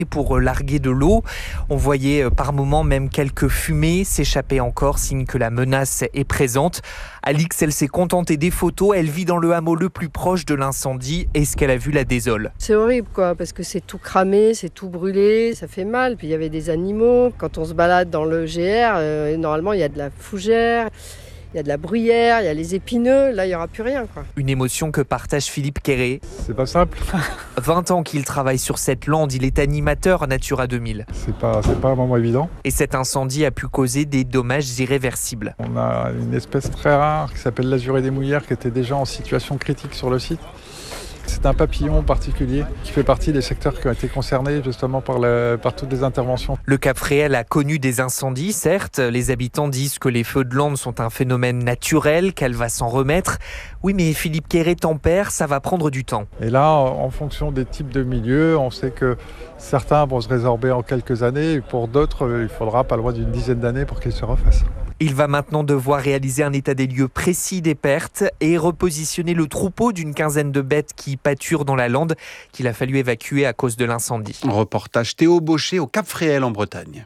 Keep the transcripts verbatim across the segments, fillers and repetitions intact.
pour larguer de l'eau. On voyait par moments même quelques fumées s'échapper encore, signe que la menace est présente. Alix, elle s'est contentée des photos. Elle vit dans le hameau le plus proche de l'incendie et ce qu'elle a vu la désole. C'est horrible quoi, parce que c'est tout cramé, c'est tout brûlé, ça fait mal. Puis il y avait des animaux. Quand on se balade dans le G R, euh, normalement il y a de la fougère. Il y a de la bruyère, il y a les épineux, là il n'y aura plus rien quoi. Une émotion que partage Philippe Quéré. C'est pas simple. vingt ans qu'il travaille sur cette lande, il est animateur à Natura deux mille. C'est pas, c'est pas un moment évident. Et cet incendie a pu causer des dommages irréversibles. On a une espèce très rare qui s'appelle l'azuré des mouillères qui était déjà en situation critique sur le site. C'est un papillon particulier qui fait partie des secteurs qui ont été concernés justement par, le, par toutes les interventions. Le Cap-Fréhel a connu des incendies, certes. Les habitants disent que les feux de lande sont un phénomène naturel, qu'elle va s'en remettre. Oui, mais Philippe Quéré tempère, ça va prendre du temps. Et là, en fonction des types de milieux, on sait que certains vont se résorber en quelques années et pour d'autres, il faudra pas loin d'une dizaine d'années pour qu'ils se refassent. Il va maintenant devoir réaliser un état des lieux précis des pertes et repositionner le troupeau d'une quinzaine de bêtes qui pâturent dans la lande qu'il a fallu évacuer à cause de l'incendie. Reportage Théo Baucher au Cap-Fréhel en Bretagne.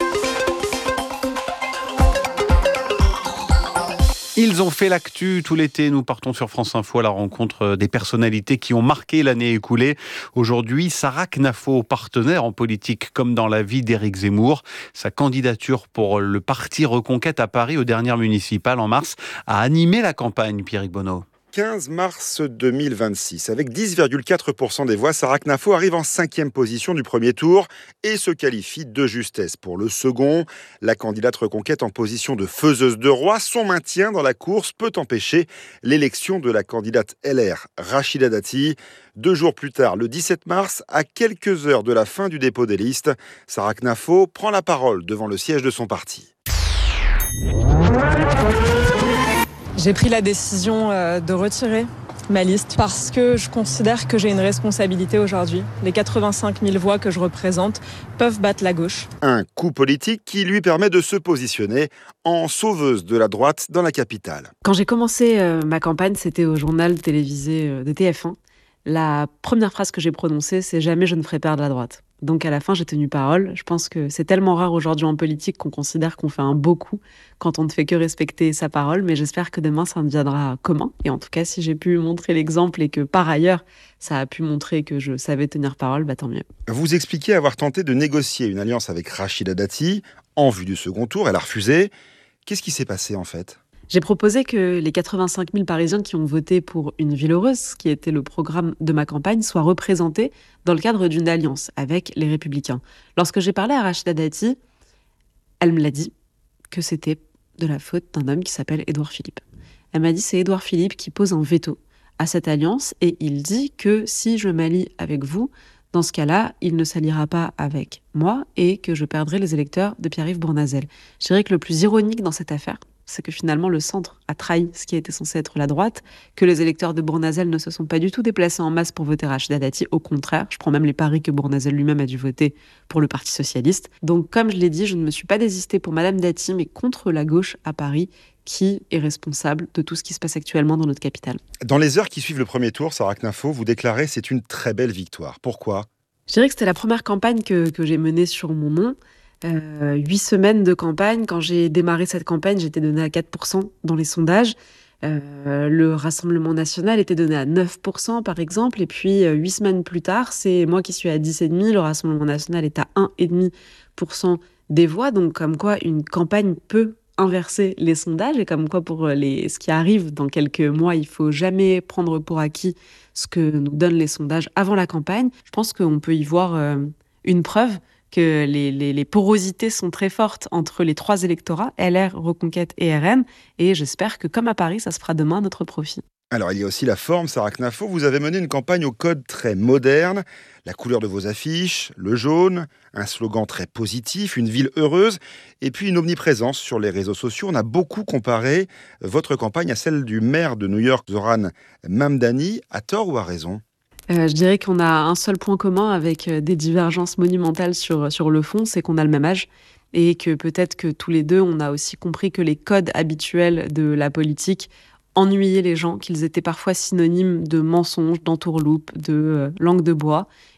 Ils ont fait l'actu tout l'été. Nous partons sur France Info à la rencontre des personnalités qui ont marqué l'année écoulée. Aujourd'hui, Sarah Knafo, partenaire en politique comme dans la vie d'Éric Zemmour. Sa candidature pour le parti Reconquête à Paris aux dernières municipales en mars a animé la campagne, Pierrick Bonneau. quinze mars deux mille vingt-six. Avec dix virgule quatre pour cent des voix, Sarah Knafo arrive en cinquième position du premier tour et se qualifie de justesse pour le second. La candidate Reconquête en position de faiseuse de roi, son maintien dans la course peut empêcher l'élection de la candidate L R, Rachida Dati. Deux jours plus tard, le dix-sept mars, à quelques heures de la fin du dépôt des listes, Sarah Knafo prend la parole devant le siège de son parti. J'ai pris la décision de retirer ma liste parce que je considère que j'ai une responsabilité aujourd'hui. Les quatre-vingt-cinq mille voix que je représente peuvent battre la gauche. Un coup politique qui lui permet de se positionner en sauveuse de la droite dans la capitale. Quand j'ai commencé euh, ma campagne, c'était au journal télévisé euh, de T F un. La première phrase que j'ai prononcée, c'est « Jamais je ne ferai perdre la droite ». Donc à la fin, j'ai tenu parole. Je pense que c'est tellement rare aujourd'hui en politique qu'on considère qu'on fait un beau coup quand on ne fait que respecter sa parole. Mais j'espère que demain, ça deviendra commun. Et en tout cas, si j'ai pu montrer l'exemple et que par ailleurs, ça a pu montrer que je savais tenir parole, bah tant mieux. Vous expliquez avoir tenté de négocier une alliance avec Rachida Dati en vue du second tour. Elle a refusé. Qu'est-ce qui s'est passé en fait ? J'ai proposé que les quatre-vingt-cinq mille Parisiens qui ont voté pour Une ville heureuse, qui était le programme de ma campagne, soient représentés dans le cadre d'une alliance avec les Républicains. Lorsque j'ai parlé à Rachida Dati, elle me l'a dit que c'était de la faute d'un homme qui s'appelle Édouard Philippe. Elle m'a dit c'est Édouard Philippe qui pose un veto à cette alliance et il dit que si je m'allie avec vous, dans ce cas-là, il ne s'alliera pas avec moi et que je perdrai les électeurs de Pierre-Yves Bournazel. Je dirais que le plus ironique dans cette affaire, c'est que finalement le centre a trahi ce qui était censé être la droite, que les électeurs de Bournazel ne se sont pas du tout déplacés en masse pour voter Rachida Dati. Au contraire, je prends même les paris que Bournazel lui-même a dû voter pour le Parti socialiste. Donc comme je l'ai dit, je ne me suis pas désistée pour Madame Dati, mais contre la gauche à Paris, qui est responsable de tout ce qui se passe actuellement dans notre capitale. Dans les heures qui suivent le premier tour, Sarah Knafo, vous déclarez c'est une très belle victoire. Pourquoi ? Je dirais que c'était la première campagne que, que j'ai menée sur mon nom. Euh, huit semaines de campagne. Quand j'ai démarré cette campagne, j'étais donnée à quatre pour cent dans les sondages. Euh, le Rassemblement national était donné à neuf pour cent par exemple. Et puis, huit euh, semaines plus tard, c'est moi qui suis à dix virgule cinq pour cent. Le Rassemblement national est à un virgule cinq pour cent des voix. Donc, comme quoi, une campagne peut inverser les sondages. Et comme quoi, pour les, ce qui arrive dans quelques mois, il ne faut jamais prendre pour acquis ce que nous donnent les sondages avant la campagne. Je pense qu'on peut y voir euh, une preuve que les, les, les porosités sont très fortes entre les trois électorats, L R, Reconquête et R N, et j'espère que, comme à Paris, ça se fera demain à notre profit. Alors, il y a aussi la forme, Sarah Knafo. Vous avez mené une campagne au code très moderne. La couleur de vos affiches, le jaune, un slogan très positif, une ville heureuse, et puis une omniprésence sur les réseaux sociaux. On a beaucoup comparé votre campagne à celle du maire de New York, Zoran Mamdani, à tort ou à raison ? Euh, je dirais qu'on a un seul point commun avec des divergences monumentales sur, sur le fond, c'est qu'on a le même âge et que peut-être que tous les deux, on a aussi compris que les codes habituels de la politique ennuyaient les gens, qu'ils étaient parfois synonymes de mensonges, d'entourloupe, de euh, langue de bois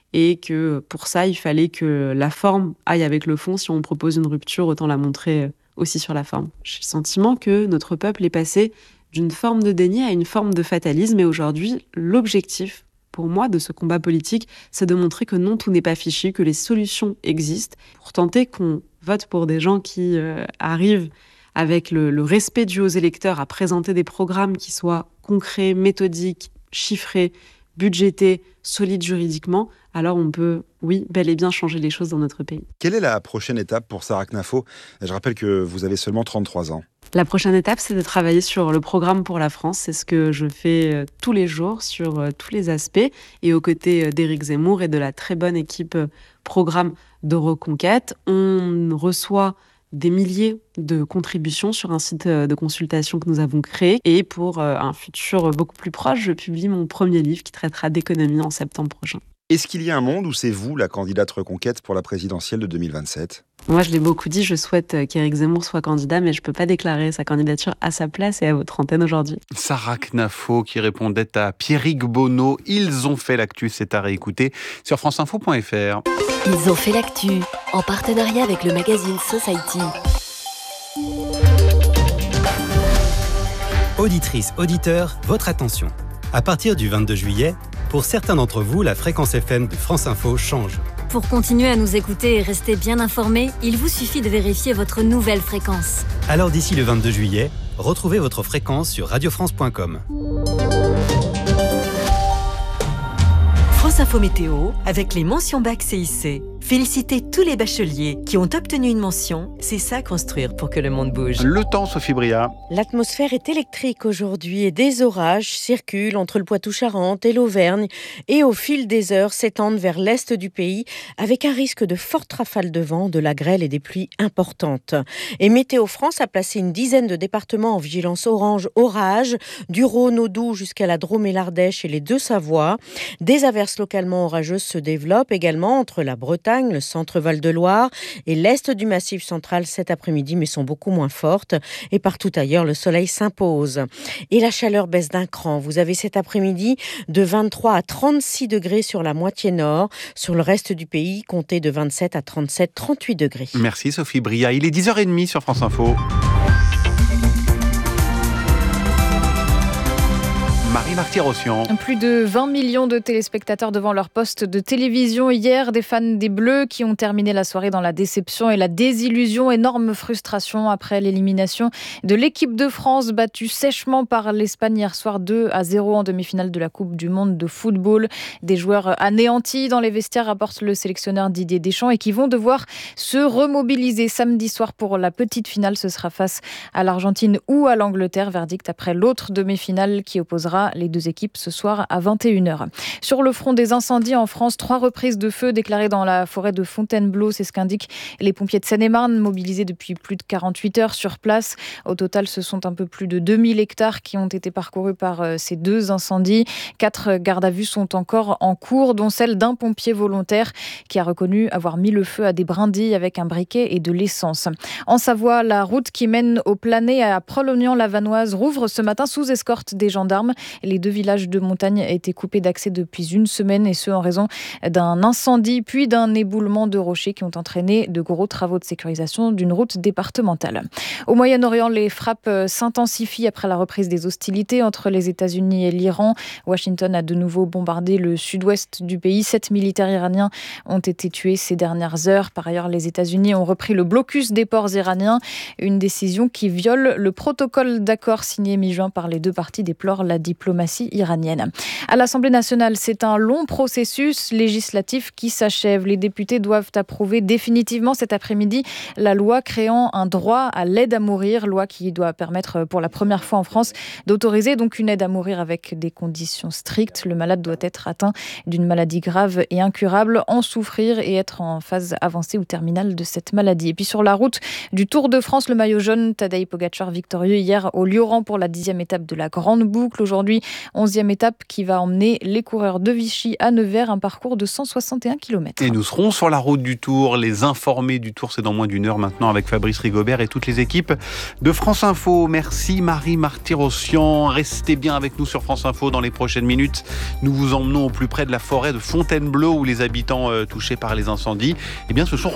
et que pour ça, il fallait que la forme aille avec le fond. Si on propose une rupture, autant la montrer aussi sur la forme. J'ai le sentiment que notre peuple est passé d'une forme de déni à une forme de fatalisme, et aujourd'hui, l'objectif pour moi de ce combat politique, c'est de montrer que non, tout n'est pas fichu, que les solutions existent, pour tenter qu'on vote pour des gens qui euh, arrivent avec le, le respect dû aux électeurs à présenter des programmes qui soient concrets, méthodiques, chiffrés, budgétés, solides juridiquement. Alors on peut, oui, bel et bien changer les choses dans notre pays. Quelle est la prochaine étape pour Sarah Knafo ? Je rappelle que vous avez seulement trente-trois ans. La prochaine étape, c'est de travailler sur le programme pour la France. C'est ce que je fais tous les jours sur tous les aspects. Et aux côtés d'Éric Zemmour et de la très bonne équipe programme de Reconquête, on reçoit des milliers de contributions sur un site de consultation que nous avons créé. Et pour un futur beaucoup plus proche, je publie mon premier livre qui traitera d'économie en septembre prochain. Est-ce qu'il y a un monde où c'est vous, la candidate Reconquête pour la présidentielle de deux mille vingt-sept ? Moi, je l'ai beaucoup dit, je souhaite qu'Éric Zemmour soit candidat, mais je ne peux pas déclarer sa candidature à sa place et à votre antenne aujourd'hui. Sarah Knafo qui répondait à Pierrick Bonneau. Ils ont fait l'actu, c'est à réécouter sur franceinfo point f r. Ils ont fait l'actu, en partenariat avec le magazine Society. Auditrices, auditeurs, votre attention. À partir du vingt-deux juillet, pour certains d'entre vous, la fréquence F M de France Info change. Pour continuer à nous écouter et rester bien informés, il vous suffit de vérifier votre nouvelle fréquence. Alors d'ici le vingt-deux juillet, retrouvez votre fréquence sur radio france point com. France Info Météo, avec les mentions bac C I C. Félicitez tous les bacheliers qui ont obtenu une mention. C'est ça construire pour que le monde bouge. Le temps, Sophie Bria. L'atmosphère est électrique aujourd'hui et des orages circulent entre le Poitou-Charentes et l'Auvergne et au fil des heures s'étendent vers l'est du pays avec un risque de fortes rafales de vent, de la grêle et des pluies importantes. Et Météo France a placé une dizaine de départements en vigilance orange orage, du Rhône au Doubs jusqu'à la Drôme et l'Ardèche et les Deux-Savoies. Des averses localement orageuses se développent également entre la Bretagne, le centre Val-de-Loire et l'est du Massif central cet après-midi, mais sont beaucoup moins fortes. Et partout ailleurs, le soleil s'impose. Et la chaleur baisse d'un cran. Vous avez cet après-midi de vingt-trois à trente-six degrés sur la moitié nord. Sur le reste du pays, comptez de vingt-sept à trente-sept, trente-huit degrés. Merci Sophie Bria. Il est dix heures trente sur France Info. Marie Marty-Rossian. Plus de vingt millions de téléspectateurs devant leur poste de télévision hier, des fans des Bleus qui ont terminé la soirée dans la déception et la désillusion, énorme frustration après l'élimination de l'équipe de France battue sèchement par l'Espagne hier soir deux à zéro en demi-finale de la Coupe du Monde de football. Des joueurs anéantis dans les vestiaires, rapporte le sélectionneur Didier Deschamps, et qui vont devoir se remobiliser samedi soir pour la petite finale. Ce sera face à l'Argentine ou à l'Angleterre, verdict après l'autre demi-finale qui opposera les deux équipes ce soir à vingt et une heures. Sur le front des incendies en France, trois reprises de feu déclarées dans la forêt de Fontainebleau, c'est ce qu'indiquent les pompiers de Seine-et-Marne, mobilisés depuis plus de quarante-huit heures sur place. Au total, ce sont un peu plus de deux mille hectares qui ont été parcourus par ces deux incendies. Quatre gardes à vue sont encore en cours, dont celle d'un pompier volontaire qui a reconnu avoir mis le feu à des brindilles avec un briquet et de l'essence. En Savoie, la route qui mène au Planay à Prolognan-la-Vanoise rouvre ce matin sous escorte des gendarmes. Les deux villages de montagne étaient coupés d'accès depuis une semaine, et ce en raison d'un incendie puis d'un éboulement de rochers qui ont entraîné de gros travaux de sécurisation d'une route départementale. Au Moyen-Orient, les frappes s'intensifient après la reprise des hostilités entre les États-Unis et l'Iran. Washington a de nouveau bombardé le sud-ouest du pays. Sept militaires iraniens ont été tués ces dernières heures. Par ailleurs, les États-Unis ont repris le blocus des ports iraniens, une décision qui viole le protocole d'accord signé mi-juin par les deux parties, déplore la diplomatie iranienne. À l'Assemblée nationale, c'est un long processus législatif qui s'achève. Les députés doivent approuver définitivement cet après-midi la loi créant un droit à l'aide à mourir, loi qui doit permettre pour la première fois en France d'autoriser donc une aide à mourir avec des conditions strictes. Le malade doit être atteint d'une maladie grave et incurable, en souffrir et être en phase avancée ou terminale de cette maladie. Et puis sur la route du Tour de France, le maillot jaune, Tadej Pogačar victorieux hier au Lioran pour la dixième étape de la Grande Boucle. Aujourd'hui, Onzième étape qui va emmener les coureurs de Vichy à Nevers, un parcours de cent soixante et un kilomètres. Et nous serons sur la route du Tour. Les informés du Tour, c'est dans moins d'une heure maintenant avec Fabrice Rigobert et toutes les équipes de France Info. Merci Marie Martyrossian. Restez bien avec nous sur France Info dans les prochaines minutes. Nous vous emmenons au plus près de la forêt de Fontainebleau où les habitants euh, touchés par les incendies, eh bien, se sont